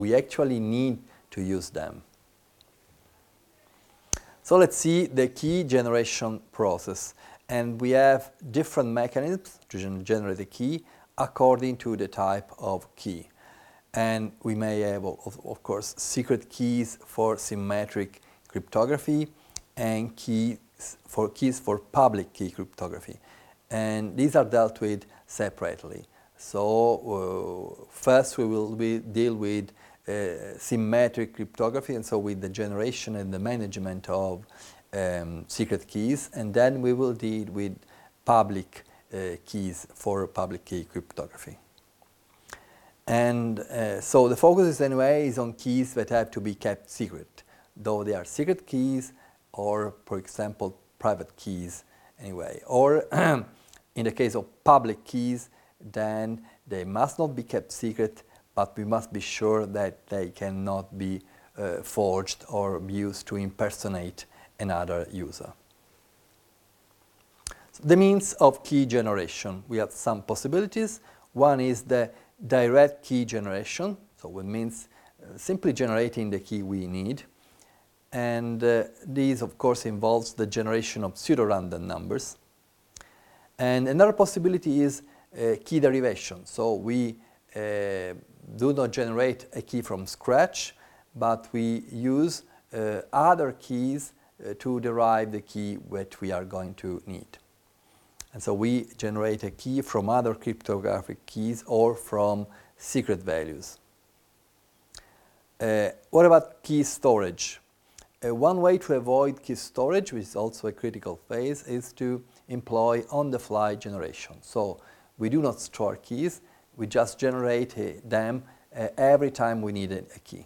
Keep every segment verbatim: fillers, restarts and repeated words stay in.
We actually need to use them. So let's see the key generation process. And we have different mechanisms to generate a key according to the type of key. And we may have, of, of course, secret keys for symmetric cryptography and keys for keys for public key cryptography. And these are dealt with separately. So uh, first we will be, deal with uh, symmetric cryptography, and so with the generation and the management of um, secret keys, and then we will deal with public uh, keys for public key cryptography. And uh, so the focus is anyway is on keys that have to be kept secret, though they are secret keys or, for example, private keys anyway. Or in the case of public keys, then they must not be kept secret, but we must be sure that they cannot be uh, forged or used to impersonate another user. So the means of key generation. We have some possibilities. One is the direct key generation, so it means uh, simply generating the key we need. And uh, this, of course, involves the generation of pseudo-random numbers. And another possibility is uh, key derivation. So we uh, do not generate a key from scratch, but we use uh, other keys uh, to derive the key that we are going to need. And so we generate a key from other cryptographic keys or from secret values. Uh, what about key storage? Uh, one way to avoid key storage, which is also a critical phase, is to employ on-the-fly generation. So we do not store keys, we just generate uh, them uh, every time we need a, a key.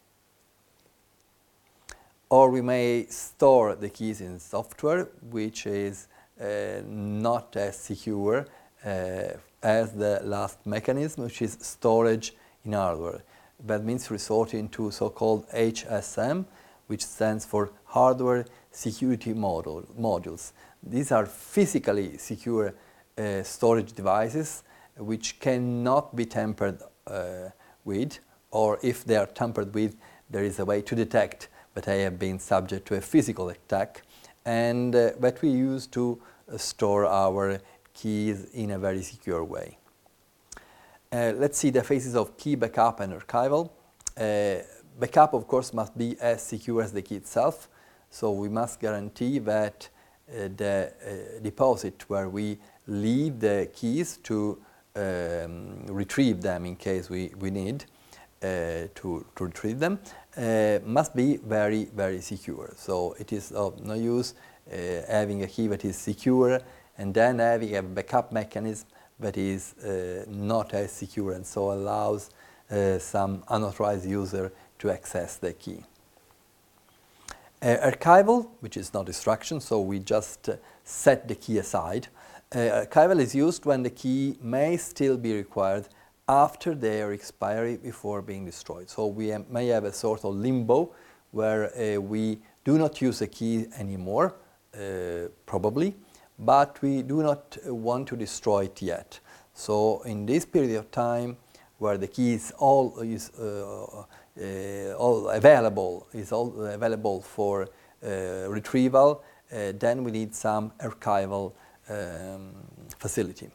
Or we may store the keys in software, which is uh, not as secure uh, as the last mechanism, which is storage in hardware. That means resorting to so-called H S M, which stands for Hardware Security module, Modules. These are physically secure uh, storage devices which cannot be tampered uh, with, or if they are tampered with, there is a way to detect that they have been subject to a physical attack, and uh, that we use to uh, store our keys in a very secure way. Uh, let's see the phases of key backup and archival. Uh, backup, of course, must be as secure as the key itself, so we must guarantee that uh, the uh, deposit where we leave the keys to um, retrieve them in case we, we need uh, to, to retrieve them uh, must be very, very secure. So it is of no use uh, having a key that is secure and then having a backup mechanism that is uh, not as secure and so allows uh, some unauthorized user to access the key. Uh, archival, which is not destruction, so we just uh, set the key aside. Uh, archival is used when the key may still be required after their expiry before being destroyed. So we have, may have a sort of limbo where uh, we do not use a key anymore, uh, probably, but we do not want to destroy it yet. So in this period of time where the key is all is uh, uh, all available is all available for uh, retrieval, uh, then we need some archival um, facility.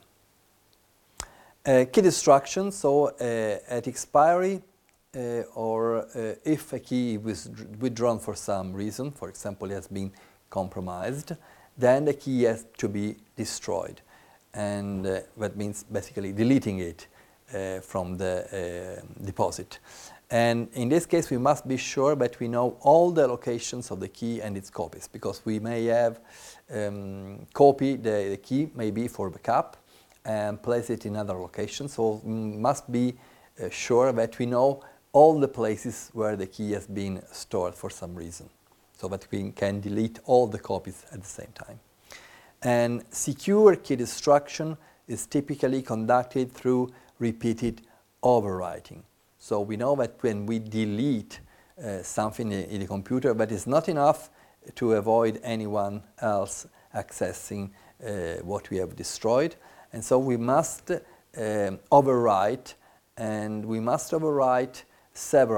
Uh, key destruction. So uh, at expiry, uh, or uh, if a key is withdrawn for some reason, for example, it has been compromised, then the key has to be destroyed, and uh, that means basically deleting it uh, from the uh, deposit. And in this case, we must be sure that we know all the locations of the key and its copies, because we may have um, copy the, the key, maybe for backup, and place it in other locations. So we must be uh, sure that we know all the places where the key has been stored for some reason, so that we can delete all the copies at the same time. And secure key destruction is typically conducted through repeated overwriting. So we know that when we delete uh, something in the computer, that is not enough to avoid anyone else accessing uh, what we have destroyed. And so we must um, overwrite, and we must overwrite several